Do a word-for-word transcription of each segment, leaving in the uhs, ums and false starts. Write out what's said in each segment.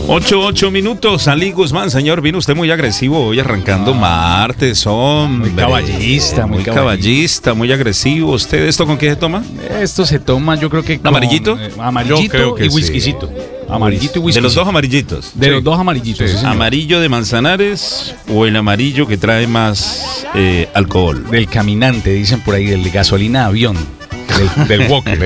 Ocho, ocho minutos, Ali Guzmán, señor, vino usted muy agresivo hoy arrancando ah, martes, hombre. Muy caballista, muy, muy caballista, caballista, muy agresivo. ¿Usted esto con qué se toma? Esto se toma, yo creo que con... ¿Amarillito? Eh, amarillito y whiskycito. Sí. Amarillito y whisky. De los dos amarillitos. De sí. los dos amarillitos. Sí, amarillo de Manzanares o el amarillo que trae más eh, alcohol. Del caminante, dicen por ahí, del de gasolina avión. Del, del Walker.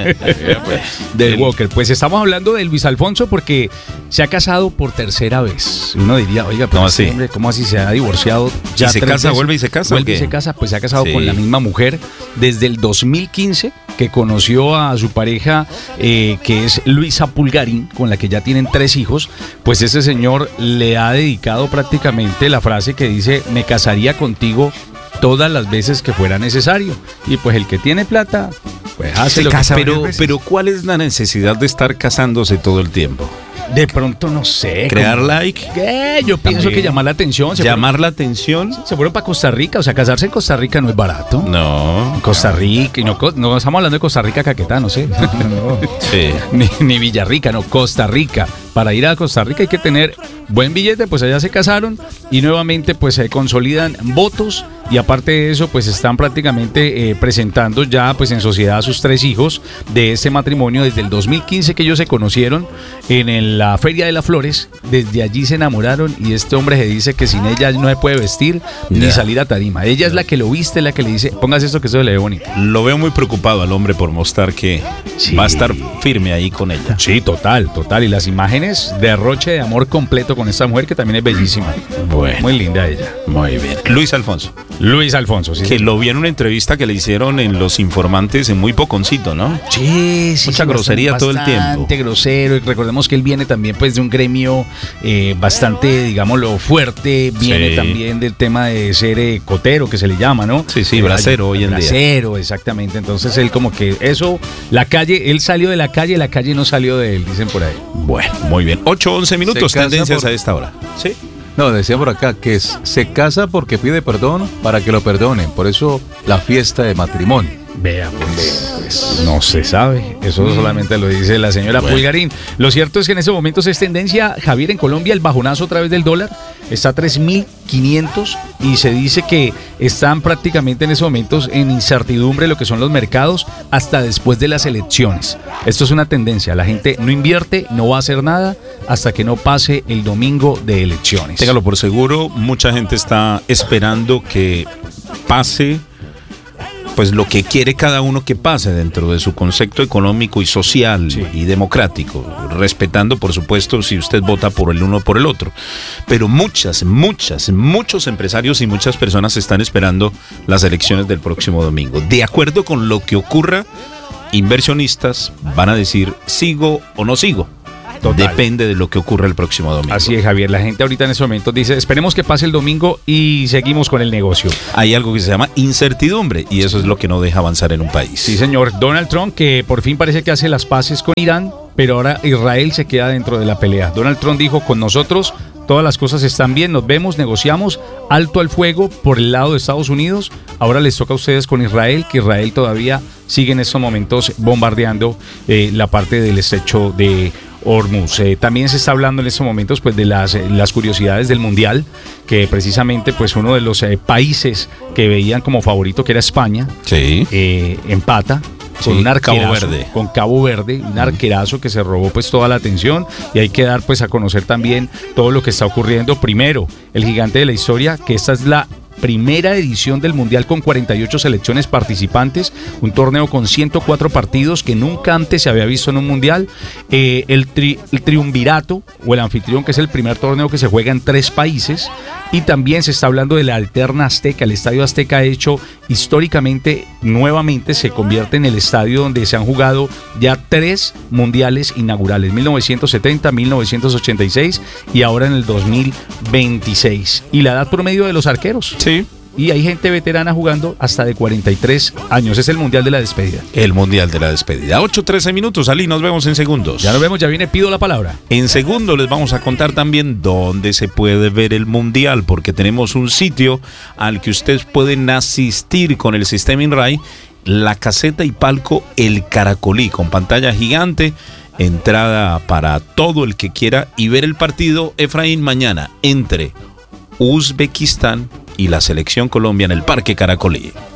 del Walker. Pues estamos hablando de Luis Alfonso porque se ha casado por tercera vez. Uno diría, oiga, pero no, este así. hombre, ¿cómo así se ha divorciado? Ya ¿Y se casa, veces? vuelve y se casa? Vuelve y se casa, pues se ha casado sí. con la misma mujer desde el dos mil quince, que conoció a su pareja, eh, que es Luisa Pulgarín, con la que ya tienen tres hijos. Pues ese señor le ha dedicado prácticamente la frase que dice: me casaría contigo todas las veces que fuera necesario. Y pues el que tiene plata, pues hace lo que casa, pero, pero ¿cuál es la necesidad de estar casándose todo el tiempo? De pronto no sé. ¿Crear como, like? ¿Qué? Yo pienso También. que llamar la atención. ¿Llamar fueron, la atención? Se fueron para Costa Rica. O sea, casarse en Costa Rica no es barato. No. Costa Rica. Y no, no estamos hablando de Costa Rica, Caquetá, no sé. no. Sí. Ni, ni Villarrica, no. Costa Rica. Para ir a Costa Rica hay que tener buen billete, pues allá se casaron y nuevamente pues se consolidan votos y aparte de eso pues están prácticamente eh, presentando ya pues en sociedad a sus tres hijos de este matrimonio desde el dos mil quince que ellos se conocieron en el, la Feria de las Flores. Desde allí se enamoraron y este hombre se dice que sin ella no se puede vestir yeah. ni salir a tarima. Ella es la que lo viste, la que le dice, póngase esto que eso le ve bonito. Lo veo muy preocupado al hombre por mostrar que sí. va a estar firme ahí con ella. Sí, total, total. Y las imágenes, derroche de amor completo con esta mujer que también es bellísima. Bueno. Muy linda ella. Muy bien. Luis Alfonso. Luis Alfonso, sí. Que lo vi en una entrevista que le hicieron en Los Informantes en muy poconcito, ¿no? Sí, sí. Mucha sí, grosería bastante, todo el tiempo. Bastante grosero. Y recordemos que él viene también pues de un gremio eh, bastante, digámoslo, fuerte. Viene sí. también del tema de ser eh, cotero, que se le llama, ¿no? Sí, sí, bracero hoy en día. Bracero, exactamente. Entonces él como que eso, la calle, él salió de la calle, la calle no salió de él, dicen por ahí. Bueno, muy bien. ocho, once minutos, tendencias por... a esta hora. Sí. No, decía por acá que es, se casa porque pide perdón para que lo perdonen. Por eso la fiesta de matrimonio. Vea, pues, pues no se sabe. Eso mm. solamente lo dice la señora bueno. Pulgarín. Lo cierto es que en estos momentos es tendencia, Javier, en Colombia, el bajonazo a través del dólar está a tres mil quinientos y se dice que están prácticamente en esos momentos en incertidumbre lo que son los mercados hasta después de las elecciones. Esto es una tendencia. La gente no invierte, no va a hacer nada hasta que no pase el domingo de elecciones. Téngalo por seguro, mucha gente está esperando que pase pues lo que quiere cada uno que pase dentro de su concepto económico y social sí. y democrático, respetando por supuesto si usted vota por el uno o por el otro, pero muchas, muchas, muchos empresarios y muchas personas están esperando las elecciones del próximo domingo. De acuerdo con lo que ocurra, inversionistas van a decir sigo o no sigo. Total. Depende de lo que ocurra el próximo domingo. Así es, Javier. La gente ahorita en ese momento dice, esperemos que pase el domingo y seguimos con el negocio. Hay algo que se llama incertidumbre y eso es lo que no deja avanzar en un país. Sí, señor. Donald Trump, que por fin parece que hace las paces con Irán, pero ahora Israel se queda dentro de la pelea. Donald Trump dijo, con nosotros todas las cosas están bien, nos vemos, negociamos, alto al fuego por el lado de Estados Unidos. Ahora les toca a ustedes con Israel, que Israel todavía sigue en estos momentos bombardeando eh, la parte del estrecho de Hormuz. Eh, también se está hablando en estos momentos pues de las, eh, las curiosidades del Mundial, que precisamente pues uno de los eh, países que veían como favorito, que era España, sí. eh, empata con sí, un arquerazo, Cabo Verde. con Cabo Verde, un arquerazo que se robó pues toda la atención y hay que dar pues a conocer también todo lo que está ocurriendo. Primero, el gigante de la historia, que esta es la primera edición del Mundial con cuarenta y ocho selecciones participantes, un torneo con ciento cuatro partidos que nunca antes se había visto en un Mundial, eh, el, tri, el triunvirato o el anfitrión, que es el primer torneo que se juega en tres países, y también se está hablando de la Alterna Azteca. El Estadio Azteca, hecho históricamente, nuevamente se convierte en el estadio donde se han jugado ya tres mundiales inaugurales, mil novecientos setenta, mil novecientos ochenta y seis y ahora en el dos mil veintiséis. Y la edad promedio de los arqueros. Sí. Y hay gente veterana jugando hasta de cuarenta y tres años. Es el Mundial de la Despedida. El Mundial de la Despedida. ocho, trece minutos, Ali, nos vemos en segundos. Ya nos vemos, ya viene Pido la Palabra. En segundo les vamos a contar también dónde se puede ver el Mundial, porque tenemos un sitio al que ustedes pueden asistir con el sistema INRAI, la caseta y palco El Caracolí, con pantalla gigante entrada para todo el que quiera y ver el partido, Efraín, mañana entre Uzbekistán y la selección Colombia en el Parque Caracolí.